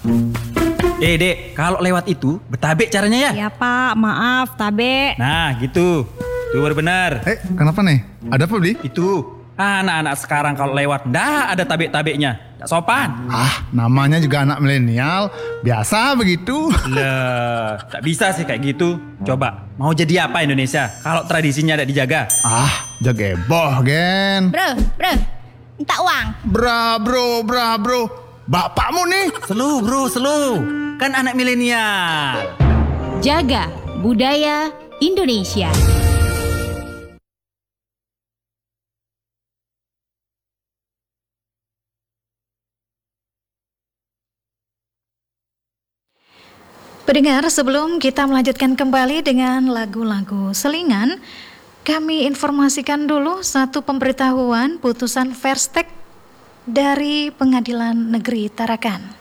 Dek, kalau lewat itu betabek caranya ya? Ya Pak, maaf, tabe. Nah, gitu. Itu baru benar. Kenapa nih? Ada apa, Bli? Itu. Anak-anak sekarang kalau lewat, nggak ada tabek-tabeknya. Nggak sopan. Namanya juga anak milenial. Biasa begitu. Lah, tak bisa sih kayak gitu. Coba, mau jadi apa Indonesia kalau tradisinya tidak dijaga? Jageboh, Gen. Bro, minta uang. Bro. Bapakmu nih. Slow. Kan anak milenial. Jaga budaya Indonesia. Pendengar, sebelum kita melanjutkan kembali dengan lagu-lagu selingan, kami informasikan dulu satu pemberitahuan putusan Verstek dari Pengadilan Negeri Tarakan.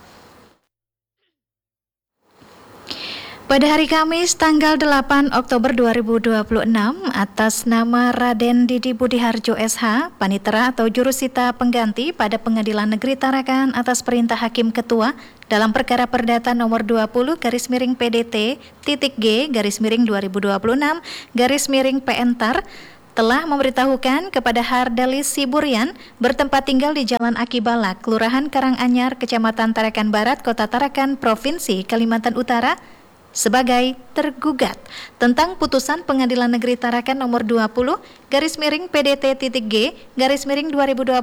Pada hari Kamis tanggal 8 Oktober 2026 atas nama Raden Didi Budiharjo SH, Panitera atau Jurusita Pengganti pada Pengadilan Negeri Tarakan atas perintah Hakim Ketua dalam perkara perdata nomor 20 PDT G 2026 PNTAR telah memberitahukan kepada Hardalis Siburian bertempat tinggal di Jalan Aki Balak, Kelurahan Karanganyar, Kecamatan Tarakan Barat, Kota Tarakan, Provinsi Kalimantan Utara sebagai tergugat tentang putusan Pengadilan Negeri Tarakan nomor 20 PDT G 2026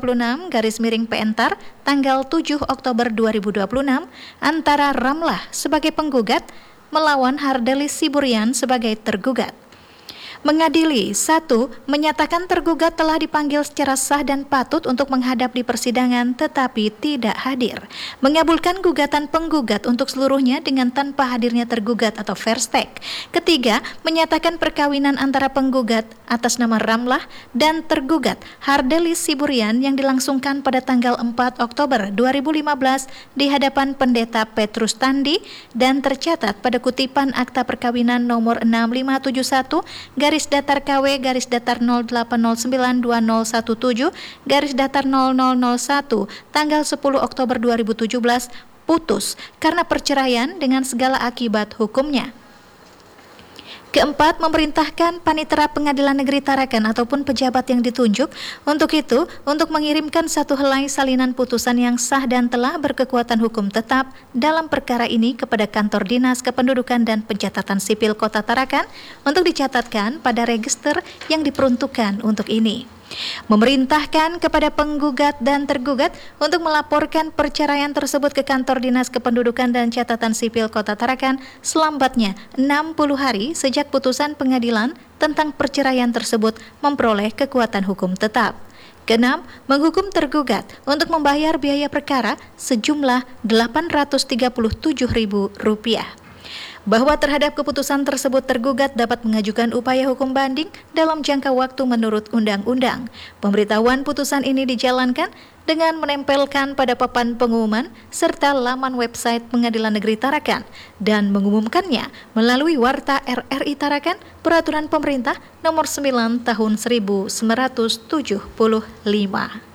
PNTAR tanggal 7 Oktober 2026 antara Ramlah sebagai penggugat melawan Hardalis Siburian sebagai tergugat. Mengadili, 1. Menyatakan tergugat telah dipanggil secara sah dan patut untuk menghadap di persidangan tetapi tidak hadir. Mengabulkan gugatan penggugat untuk seluruhnya dengan tanpa hadirnya tergugat atau Verstek. Ketiga, menyatakan perkawinan antara penggugat atas nama Ramlah dan tergugat Hardalis Siburian yang dilangsungkan pada tanggal 4 Oktober 2015 di hadapan Pendeta Petrus Tandi dan tercatat pada kutipan akta perkawinan nomor 6571 garis datar KW garis datar 08092017 garis datar 0001 tanggal 10 Oktober 2017 putus karena perceraian dengan segala akibat hukumnya. Keempat, memerintahkan Panitera Pengadilan Negeri Tarakan ataupun pejabat yang ditunjuk untuk mengirimkan satu helai salinan putusan yang sah dan telah berkekuatan hukum tetap dalam perkara ini kepada Kantor Dinas Kependudukan dan Pencatatan Sipil Kota Tarakan untuk dicatatkan pada register yang diperuntukkan untuk ini. Memerintahkan kepada penggugat dan tergugat untuk melaporkan perceraian tersebut ke Kantor Dinas Kependudukan dan Catatan Sipil Kota Tarakan selambatnya 60 hari sejak putusan pengadilan tentang perceraian tersebut memperoleh kekuatan hukum tetap. Keenam, menghukum tergugat untuk membayar biaya perkara sejumlah Rp837.000. Bahwa terhadap keputusan tersebut tergugat dapat mengajukan upaya hukum banding dalam jangka waktu menurut undang-undang. Pemberitahuan putusan ini dijalankan dengan menempelkan pada papan pengumuman serta laman website Pengadilan Negeri Tarakan dan mengumumkannya melalui Warta RRI Tarakan Peraturan Pemerintah Nomor 9 Tahun 1975.